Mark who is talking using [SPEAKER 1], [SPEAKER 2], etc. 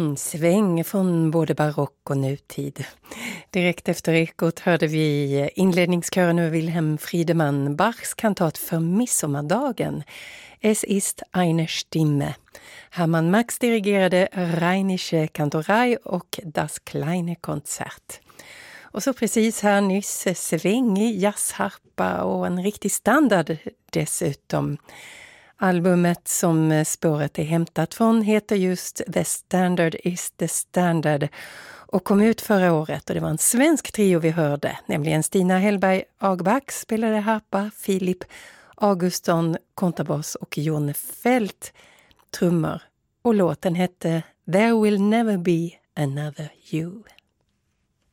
[SPEAKER 1] Sväng från både barock och nutid. Direkt efter ekot hörde vi inledningskören över Wilhelm Friedemann Bachs kantat för midsommardagen. Es ist eine Stimme. Hermann Max dirigerade Rheinische Kantorei och Das kleine Konzert. Och så precis här nyss svängig jazzharpa och en riktig standard dessutom. Albumet som spåret är hämtat från heter just The Standard is the Standard och kom ut förra året, och det var en svensk trio vi hörde, nämligen Stina Hellberg Agback spelade harpa, Filip Augustsson kontrabass och Jon Fält trummor, och låten hette There Will Never Be Another You.